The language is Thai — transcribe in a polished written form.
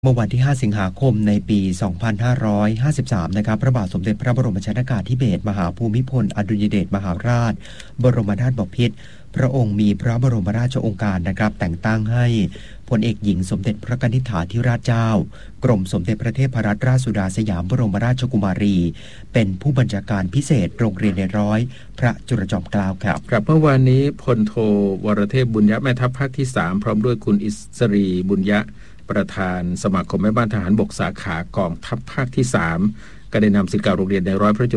เมื่อวันที่ 5 สิงหาคมในปี 2553 นะครับพระบาทสมเด็จพระบรมชนกาธิเบศรมหาภูมิพลอดุลยเดชมหาราชบรมนาถบพิตรพระองค์มีพระบรมราชโองการนะครับแต่งตั้งให้พลเอกหญิงสมเด็จพระกนิษฐาธิราชเจ้ากรมสมเด็จพระเทพรัตนราชสุดาสยามบรมราชกุมารีเป็นผู้บัญชาการพิเศษโรงเรียนในร้อยพระจุลจอมเกล้าครับครับเมื่อวานนี้พลโทวรเทพบุญยะแม่ทัพภาคที่3พร้อมด้วยคุณอิสรีบุญยะประธานสมาคมแม่บ้านทหารบกสาขากองทัพภาคที่3ก็ได้นำศิษย์เก่าโรงเรียนในร้อยพระจุ